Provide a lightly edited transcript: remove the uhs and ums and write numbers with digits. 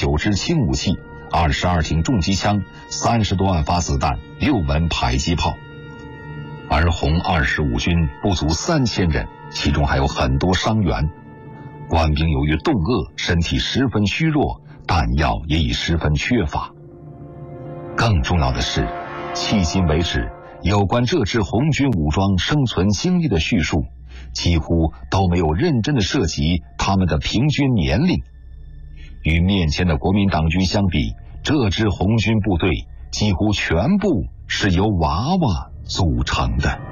9支轻武器、22挺重机枪、30多万发子弹、6门迫击炮。而红25军不足3000人，其中还有很多伤员。官兵由于冻饿，身体十分虚弱，弹药也已十分缺乏。更重要的是，迄今为止，有关这支红军武装生存经历的叙述，几乎都没有认真的涉及他们的平均年龄。与面前的国民党军相比，这支红军部队几乎全部是由娃娃组成的。